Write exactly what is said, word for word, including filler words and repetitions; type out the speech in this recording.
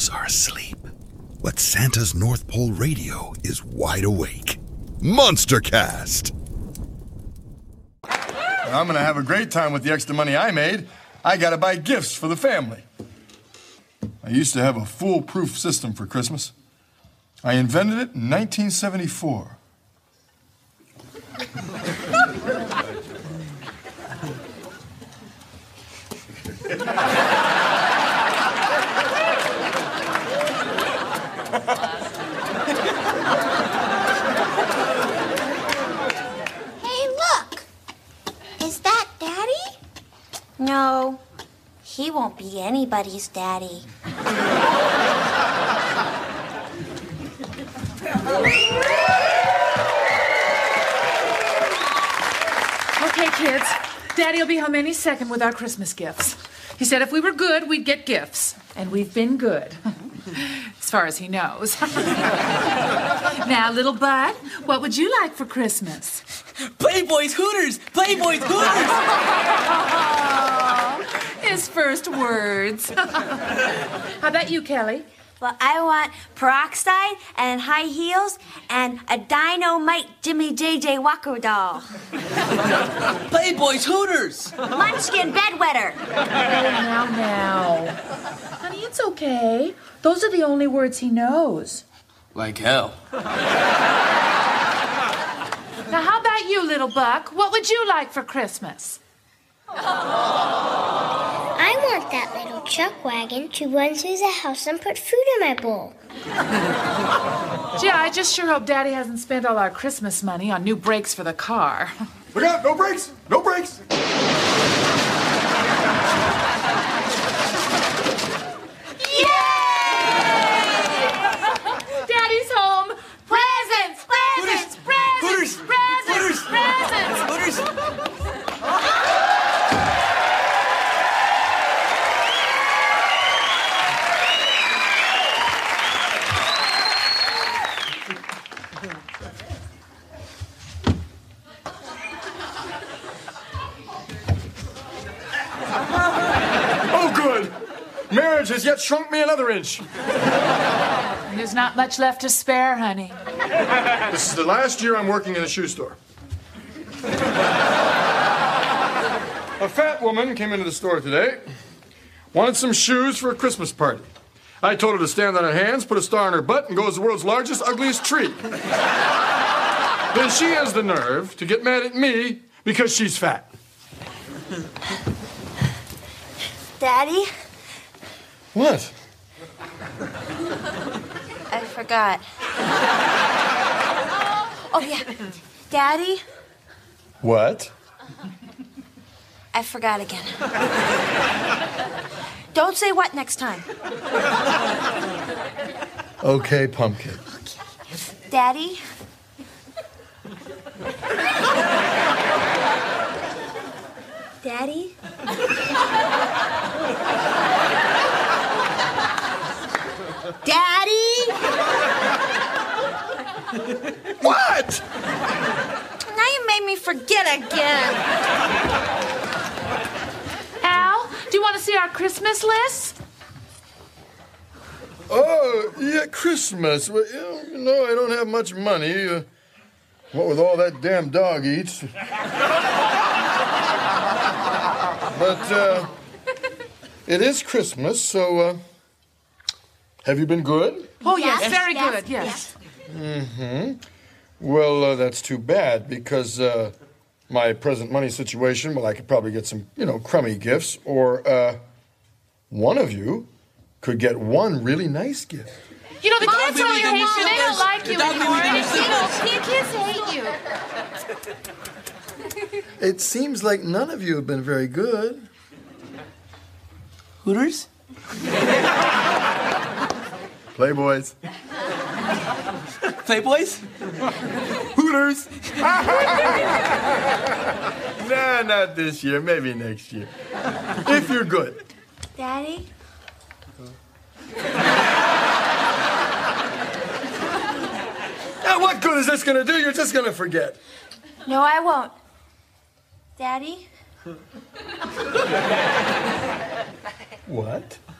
elves are asleep, but Santa's North Pole radio is wide awake. Monstercast! I'm gonna have a great time with the extra money I made. I gotta buy gifts for the family. I used to have a foolproof system for Christmas. I invented it in nineteen seventy-four. Hey, look! Is that Daddy? No, he won't be anybody's daddy. Okay, kids. Daddy'll be home any second with our Christmas gifts. He said if we were good, we'd get gifts. And we've been good. As far as he knows. Now, little bud, what would you like for Christmas? Playboys Hooters! Playboys Hooters! His first words. How about you, Kelly? Well, I want peroxide and high heels and a Dynamite Jimmy J J Walker doll. Playboys Hooters! Munchkin bedwetter. Oh, now, now. Honey, it's okay. Those are the only words he knows. Like hell. Now, how about you, little buck? What would you like for Christmas? I want that little chuck wagon to run through the house and put food in my bowl. Gee, I just sure hope Daddy hasn't spent all our Christmas money on new brakes for the car. Look out! No brakes! No brakes! Daddy's home! Presents! Presents! Presents! Hooters! Presents! Presents! Hooters! Oh, good! Marriage has yet shrunk me another inch. There's not much left to spare, honey. This is the last year I'm working in a shoe store. A fat woman came into the store today, wanted some shoes for a Christmas party. I told her to stand on her hands, put a star on her butt, and go as the world's largest, ugliest tree. Then she has the nerve to get mad at me because she's fat. Daddy, What? I forgot. Oh, yeah. Daddy, What? I forgot again. Don't say what next time. Okay, pumpkin. Daddy? Daddy? Daddy? What? Now you made me forget again. Al, do you want to see our Christmas list? Oh, yeah, Christmas. Well, you know, you know, I don't have much money. Uh, what with all that damn dog eats. But uh, it is Christmas, so uh, have you been good? Oh, yes, Yes, very yes, good, yes. Mm-hmm. Well, uh, that's too bad because uh, my present money situation, well, I could probably get some, you know, crummy gifts, or uh, one of you could get one really nice gift. You know, the Mom, kids we really need to hate miss you. They this. don't like The you dog anymore. really needs to You know, miss the kids hate you. It seems like none of you have been very good. Hooters? Playboys. Playboys? Hooters. Nah, not this year. Maybe next year. If you're good. Daddy? Now, what good is this going to do? You're just going to forget. No, I won't. Daddy? What?